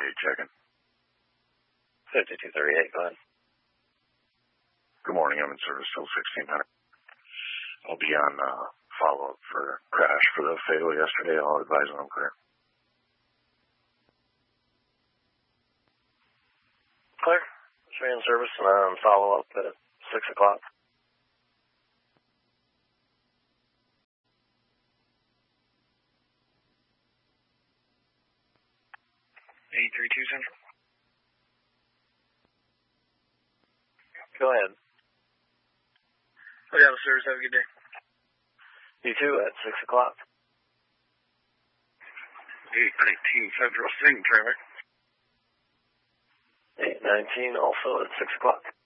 checking. 5238, go ahead. Good morning, I'm in service till 1600. I'll be on follow-up for crash for the fatal yesterday. I'll advise when I'm clear. Clear. Should be in service and on follow-up at 6 o'clock. 832 Central. Go ahead. Okay, service. Have a good day. You too at 6 o'clock. 819 Central, sing traffic. 819 also at 6 o'clock.